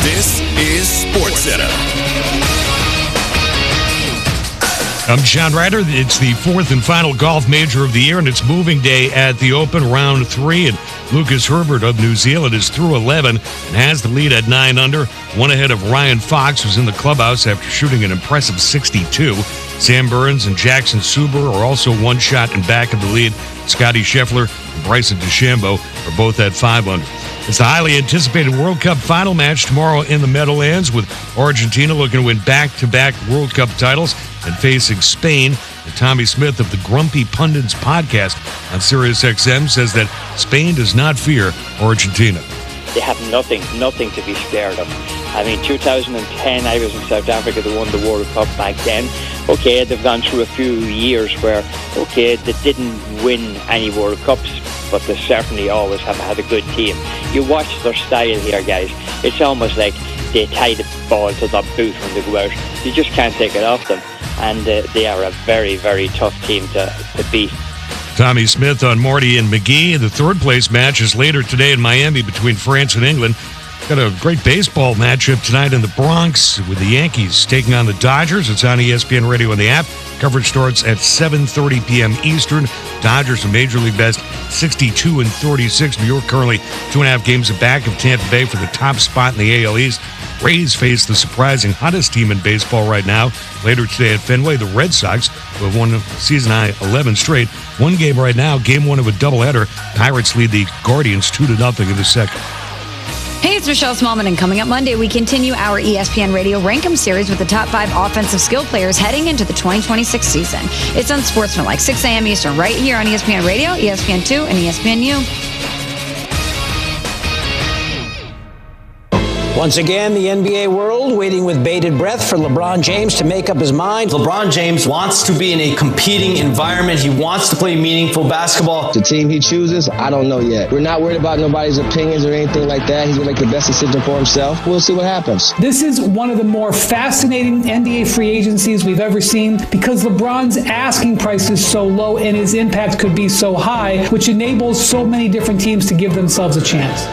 This is SportsCenter. I'm John Ryder. It's the fourth and final golf major of the year, and it's moving day at the Open round 3. And Lucas Herbert of New Zealand is through 11 and has the lead at 9 under, one ahead of Ryan Fox, who's in the clubhouse after shooting an impressive 62. Sam Burns and Jackson Suber are also one shot in back of the lead. Scotty Scheffler and Bryson DeChambeau are both at 5 under. It's the highly anticipated World Cup final match tomorrow in the Meadowlands, with Argentina looking to win back-to-back World Cup titles and facing Spain. And Tommy Smith of the Grumpy Pundits podcast on SiriusXM says that Spain does not fear Argentina. They have nothing to be scared of. I mean, 2010, I was in South Africa. They won the World Cup back then. Okay, they've gone through a few years where, okay, they didn't win any World Cups, but they certainly always have had a good team. You watch their style here, guys. It's almost like they tie the ball to their boot when they go out. You just can't take it off them. And they are a very, very tough team to beat. Tommy Smith on Marty and McGee. The third-place match is later today in Miami between France and England. Got a great baseball matchup tonight in the Bronx with the Yankees taking on the Dodgers. It's on ESPN Radio and the app. Coverage starts at 7:30 p.m. Eastern. Dodgers are Major League best 62-36. New York currently 2.5 games back of Tampa Bay for the top spot in the AL East. Rays face the surprising hottest team in baseball right now. Later today at Fenway, the Red Sox, who have won season-high 11 straight. One game right now, game one of a doubleheader. Pirates lead the Guardians 2-0 in the second. Hey, it's Michelle Smallman, and coming up Monday, we continue our ESPN Radio Rank 'em series with the top 5 offensive skill players heading into the 2026 season. It's on Sportsman, 6 a.m. Eastern, right here on ESPN Radio, ESPN2, and ESPNU. Once again, the NBA world waiting with bated breath for LeBron James to make up his mind. LeBron James wants to be in a competing environment. He wants to play meaningful basketball. The team he chooses, I don't know yet. We're not worried about nobody's opinions or anything like that. He's going to make the best decision for himself. We'll see what happens. This is one of the more fascinating NBA free agencies we've ever seen because LeBron's asking price is so low and his impact could be so high, which enables so many different teams to give themselves a chance.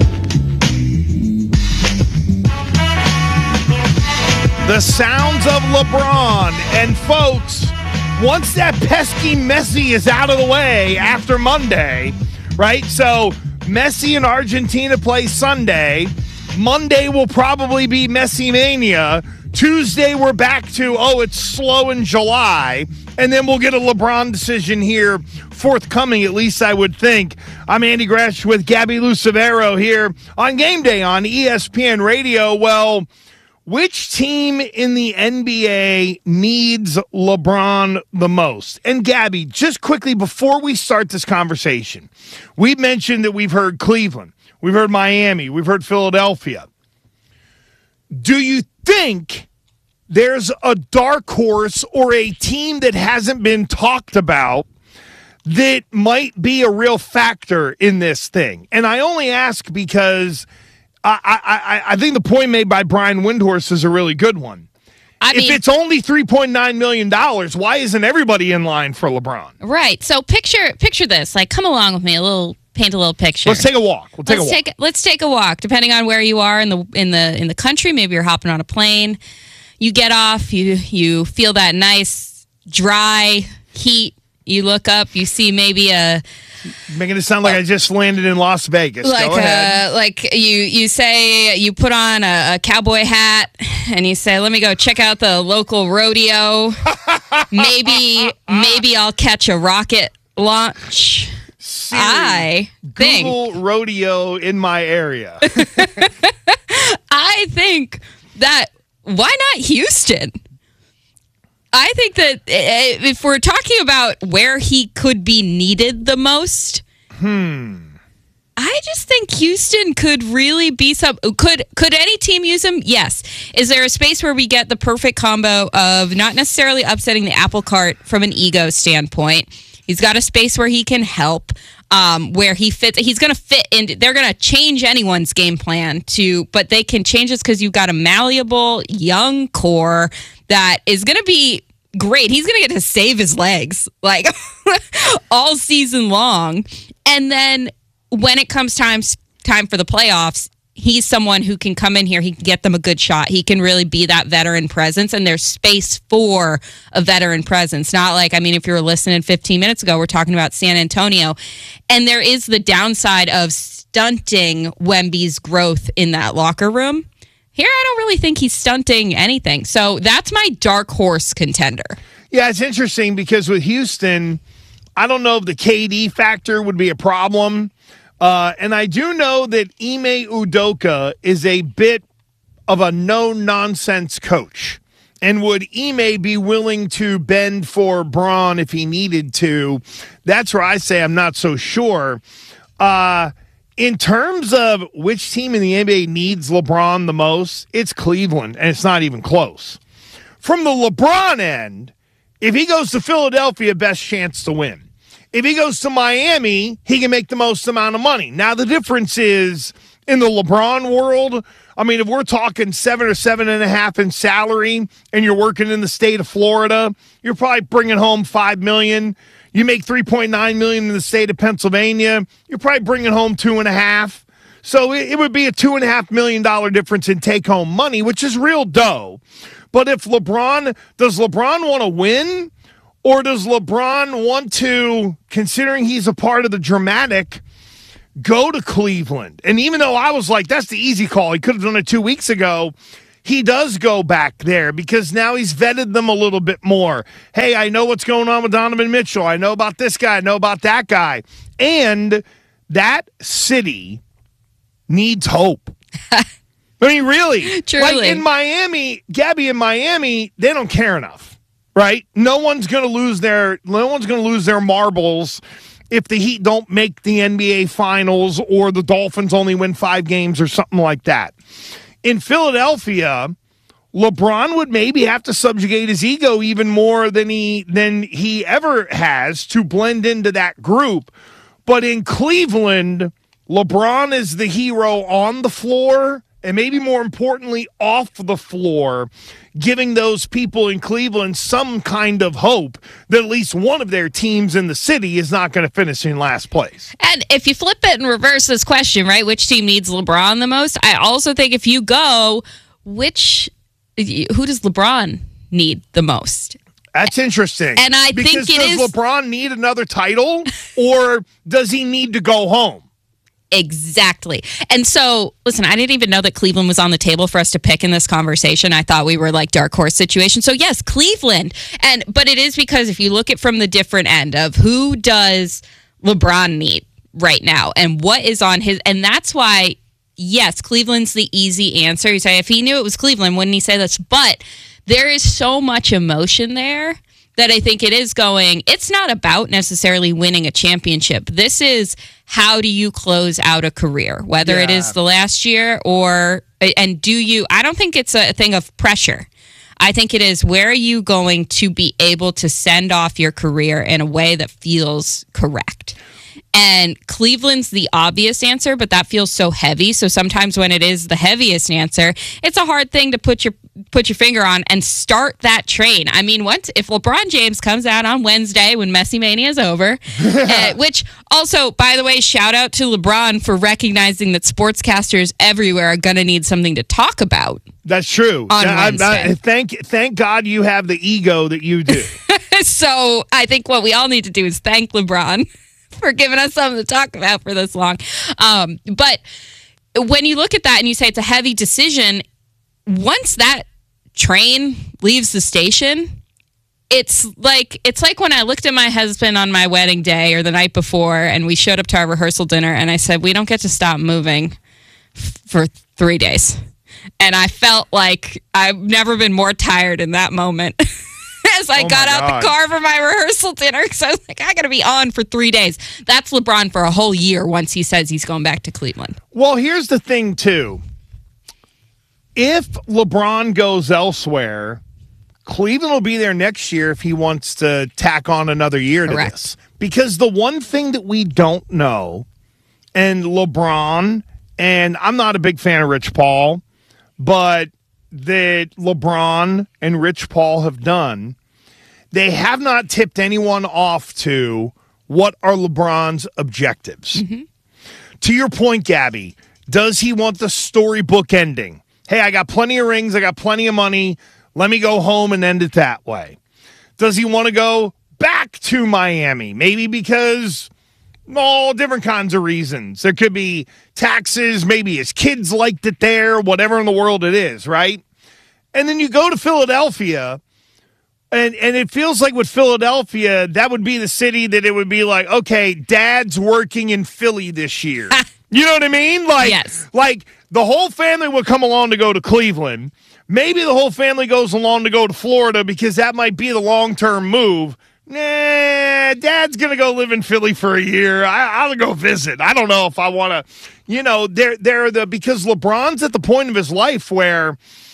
The sounds of LeBron. And folks, once that pesky Messi is out of the way after Monday, right? So Messi and Argentina play Sunday. Monday will probably be Messi Mania. Tuesday we're back to, it's slow in July. And then we'll get a LeBron decision here forthcoming, at least I would think. I'm Andy Gresh with Gabby Lucevero here on Game Day on ESPN Radio. Well, which team in the NBA needs LeBron the most? And Gabby, just quickly before we start this conversation, we mentioned that we've heard Cleveland, we've heard Miami, we've heard Philadelphia. Do you think there's a dark horse or a team that hasn't been talked about that might be a real factor in this thing? And I only ask because I think the point made by Brian Windhorst is a really good one. If it's only $3.9 million, why isn't everybody in line for LeBron? Right. So picture this. Come along with me. Paint a little picture. Let's take a walk. Let's take a walk. Depending on where you are in the country, maybe you're hopping on a plane. You get off. You feel that nice dry heat. You look up. You see maybe making it sound like I just landed in Las Vegas. Go ahead. You say you put on a cowboy hat and you say, let me go check out the local rodeo. maybe I'll catch a rocket launch. Siri, I think Google rodeo in my area. I think that why not Houston? I think that if we're talking about where he could be needed the most, I just think Houston could really be could any team use him? Yes. Is there a space where we get the perfect combo of not necessarily upsetting the apple cart from an ego standpoint? He's got a space where he can help, where he fits. He's going to fit in. They're going to change anyone's game plan but they can change this because you've got a malleable young core that is going to be great. He's going to get to save his legs all season long. And then when it comes time for the playoffs, he's someone who can come in here, he can get them a good shot. He can really be that veteran presence, and there's space for a veteran presence. Not like, if you were listening 15 minutes ago, we're talking about San Antonio, and there is the downside of stunting Wemby's growth in that locker room. Here, I don't really think he's stunting anything. So that's my dark horse contender. Yeah, it's interesting because with Houston, I don't know if the KD factor would be a problem. And I do know that Ime Udoka is a bit of a no-nonsense coach. And would Ime be willing to bend for Braun if he needed to? That's where I say I'm not so sure. In terms of which team in the NBA needs LeBron the most, it's Cleveland, and it's not even close. From the LeBron end, if he goes to Philadelphia, best chance to win. If he goes to Miami, he can make the most amount of money. Now, the difference is in the LeBron world, if we're talking 7 or 7.5 in salary and you're working in the state of Florida, you're probably bringing home $5 million. You make $3.9 million in the state of Pennsylvania, you're probably bringing home $2.5 million. So it would be a $2.5 million difference in take-home money, which is real dough. But if does LeBron want to win, or does LeBron want to, considering he's a part of the dramatic, go to Cleveland? And even though I was like, that's the easy call, he could have done it 2 weeks ago, he does go back there because now he's vetted them a little bit more. Hey, I know what's going on with Donovan Mitchell. I know about this guy. I know about that guy. And that city needs hope. Really. Truly. Like in Miami, Gabby, in Miami, they don't care enough, right? No one's going to lose their marbles if the Heat don't make the NBA Finals or the Dolphins only win 5 games or something like that. In Philadelphia, LeBron would maybe have to subjugate his ego even more than he ever has to blend into that group. But in Cleveland, LeBron is the hero on the floor, and maybe more importantly, off the floor, giving those people in Cleveland some kind of hope that at least one of their teams in the city is not going to finish in last place. And if you flip it and reverse this question, right, which team needs LeBron the most? I also think if you go, who does LeBron need the most? That's interesting. And I think does LeBron need another title, or does he need to go home? Exactly. And so, listen, I didn't even know that Cleveland was on the table for us to pick in this conversation. I thought we were like dark horse situation. So yes, Cleveland. But it is because if you look at from the different end of who does LeBron need right now and what is on his, and that's why, yes, Cleveland's the easy answer. You say, if he knew it was Cleveland, wouldn't he say this? But there is so much emotion there that I think it is going, it's not about necessarily winning a championship. This is how do you close out a career, whether it is the last year I don't think it's a thing of pressure. I think it is, where are you going to be able to send off your career in a way that feels correct? And Cleveland's the obvious answer, but that feels so heavy. So sometimes when it is the heaviest answer, it's a hard thing to put your finger on and start that train. If LeBron James comes out on Wednesday when Messi Mania is over, which also, by the way, shout out to LeBron for recognizing that sportscasters everywhere are going to need something to talk about. That's true. On Wednesday. Thank God you have the ego that you do. So I think what we all need to do is thank LeBron for giving us something to talk about for this long. But when you look at that and you say it's a heavy decision, once that train leaves the station, it's like when I looked at my husband on my wedding day or the night before and we showed up to our rehearsal dinner and I said, we don't get to stop moving for 3 days. And I felt like I've never been more tired in that moment. As I got out the car for my rehearsal dinner, because I was like, I got to be on for 3 days. That's LeBron for a whole year once he says he's going back to Cleveland. Well, here's the thing, too. If LeBron goes elsewhere, Cleveland will be there next year if he wants to tack on another year to this. Because the one thing that we don't know, and LeBron, and I'm not a big fan of Rich Paul, but that LeBron and Rich Paul have done, they have not tipped anyone off to what are LeBron's objectives. Mm-hmm. To your point, Gabby, Does he want the storybook ending? Hey, I got plenty of rings. I got plenty of money. Let me go home and end it that way. Does he want to go back to Miami? Maybe because all different kinds of reasons. There could be taxes. Maybe his kids liked it there, whatever in the world it is, right? And then you go to Philadelphia, and it feels like with Philadelphia, that would be the city that it would be like, okay, Dad's working in Philly this year. You know what I mean? Like the whole family would come along to go to Cleveland. Maybe the whole family goes along to go to Florida because that might be the long-term move. Nah, Dad's going to go live in Philly for a year. I'll go visit. I don't know if I want to, because LeBron's at the point of his life where,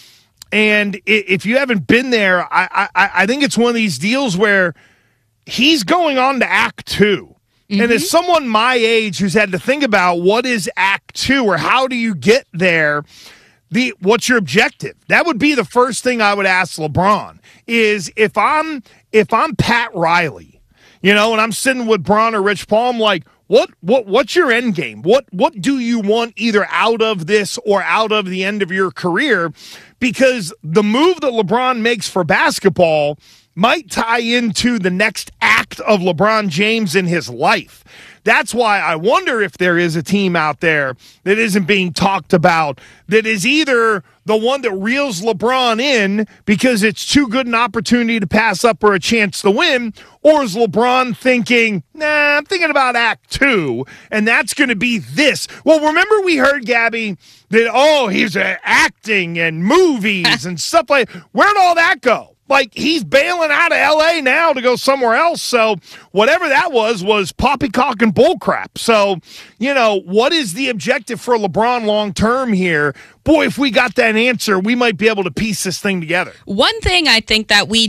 and if you haven't been there, I think it's one of these deals where he's going on to Act 2. Mm-hmm. And as someone my age who's had to think about what is Act 2 or how do you get there, what's your objective? That would be the first thing I would ask LeBron is if I'm Pat Riley, and I'm sitting with Bron or Rich Paul, I'm like, what's your end game? What do you want either out of this or out of the end of your career? Because the move that LeBron makes for basketball might tie into the next act of LeBron James in his life. That's why I wonder if there is a team out there that isn't being talked about that is either the one that reels LeBron in because it's too good an opportunity to pass up or a chance to win, or is LeBron thinking, nah, I'm thinking about Act 2, and that's going to be this. Well, remember we heard, Gabby, that, he's acting and movies and stuff like that. Where'd all that go? Like, he's bailing out of L.A. now to go somewhere else. So whatever that was poppycock and bullcrap. So, what is the objective for LeBron long-term here? Boy, if we got that answer, we might be able to piece this thing together. One thing I think that we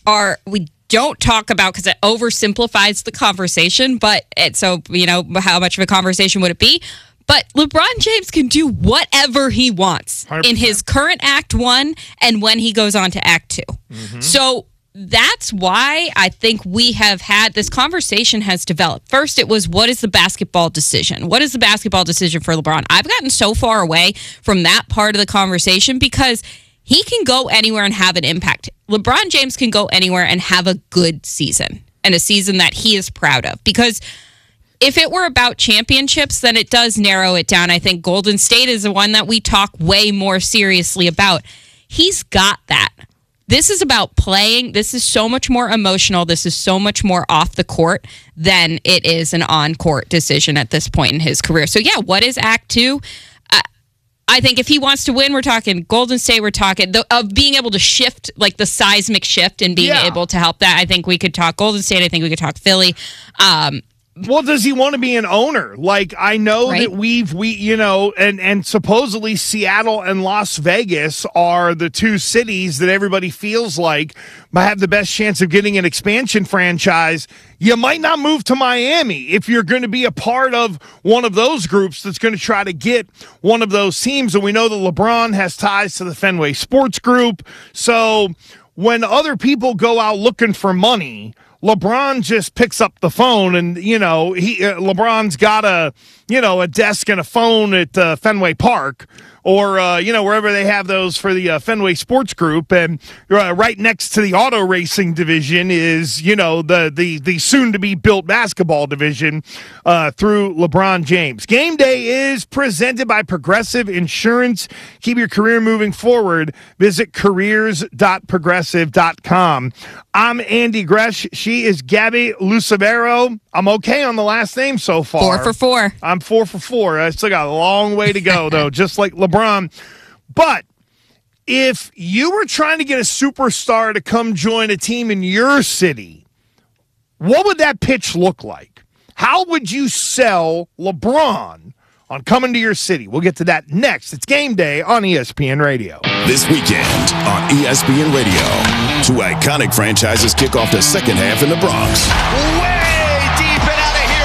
don't talk about because it oversimplifies the conversation, but how much of a conversation would it be? But LeBron James can do whatever he wants 100%. In his current Act 1 and when he goes on to Act 2. Mm-hmm. So that's why I think we have had this conversation has developed. First, it was, what is the basketball decision? What is the basketball decision for LeBron? I've gotten so far away from that part of the conversation because he can go anywhere and have an impact. LeBron James can go anywhere and have a good season and a season that he is proud of. Because if it were about championships, then it does narrow it down. I think Golden State is the one that we talk way more seriously about. He's got that. This is about playing. This is so much more emotional. This is so much more off the court than it is an on-court decision at this point in his career. So, yeah, what is Act 2? I think if he wants to win, we're talking Golden State, we're talking of being able to shift, like the seismic shift and being able to help that. I think we could talk Golden State. I think we could talk Philly. Well, does he want to be an owner? Like, I know that and supposedly Seattle and Las Vegas are the two cities that everybody feels like might have the best chance of getting an expansion franchise. You might not move to Miami if you're going to be a part of one of those groups that's going to try to get one of those teams. And we know that LeBron has ties to the Fenway Sports Group. So when other people go out looking for money, LeBron just picks up the phone and, LeBron's got a desk and a phone at Fenway Park or, wherever they have those for the Fenway Sports Group. And right next to the auto racing division is, the soon-to-be built basketball division through LeBron James. Game Day is presented by Progressive Insurance. Keep your career moving forward. Visit careers.progressive.com. I'm Andy Gresh. She is Gabby Lucibero. I'm okay on the last name so far. 4 for 4. I'm 4 for 4. I still got a long way to go, though, just like LeBron. But if you were trying to get a superstar to come join a team in your city, what would that pitch look like? How would you sell LeBron on coming to your city? We'll get to that next. It's Game Day on ESPN Radio. This weekend on ESPN Radio, two iconic franchises kick off the second half in the Bronx. Way deep and out of here,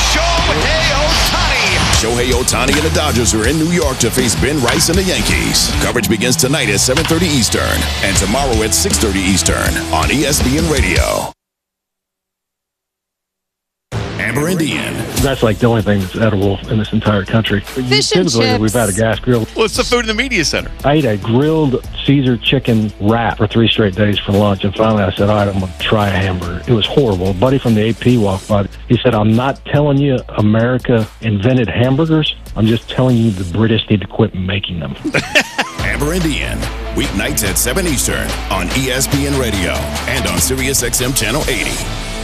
Shohei Ohtani and the Dodgers are in New York to face Ben Rice and the Yankees. Coverage begins tonight at 7:30 Eastern and tomorrow at 6:30 Eastern on ESPN Radio. Amber and Ian. That's like the only thing that's edible in this entire country. Fish and Typically, chips. we've had a gas grill. What's the food in the media center? I ate a grilled Caesar chicken wrap for 3 straight days for lunch, and finally I said, all right, I'm going to try a hamburger. It was horrible. A buddy from the AP walked by. He said, I'm not telling you America invented hamburgers. I'm just telling you the British need to quit making them. Amber and Ian, weeknights at 7 Eastern on ESPN Radio and on SiriusXM Channel 80.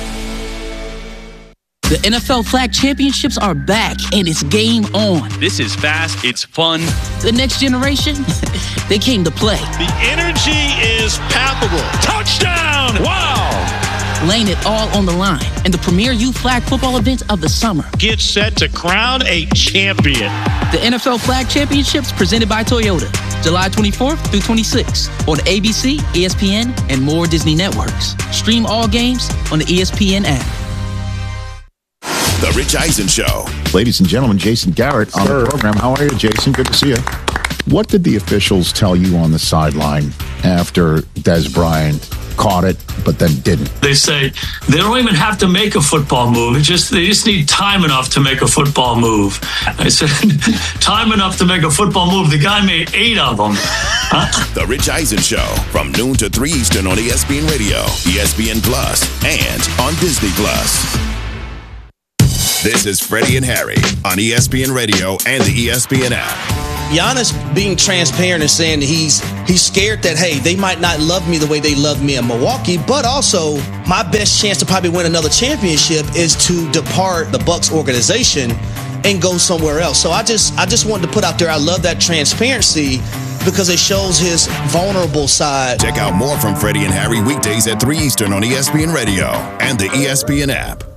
The NFL Flag Championships are back, and it's game on. This is fast. It's fun. The next generation, they came to play. The energy is palpable. Touchdown! Wow! Laying it all on the line in the premier youth flag football event of the summer. Get set to crown a champion. The NFL Flag Championships presented by Toyota, July 24th through 26th on ABC, ESPN, and more Disney networks. Stream all games on the ESPN app. The Rich Eisen Show. Ladies and gentlemen, Jason Garrett on the program. How are you, Jason? Good to see you. What did the officials tell you on the sideline after Des Bryant caught it, but then didn't? They say they don't even have to make a football move. They just need time enough to make a football move. I said, time enough to make a football move. The guy made 8 of them. Huh? The Rich Eisen Show from noon to 3 Eastern on ESPN Radio, ESPN Plus, and on Disney Plus. This is Freddie and Harry on ESPN Radio and the ESPN app. Giannis being transparent and saying that he's scared that, hey, they might not love me the way they love me in Milwaukee, but also my best chance to probably win another championship is to depart the Bucks organization and go somewhere else. So I just wanted to put out there, I love that transparency because it shows his vulnerable side. Check out more from Freddie and Harry weekdays at 3 Eastern on ESPN Radio and the ESPN app.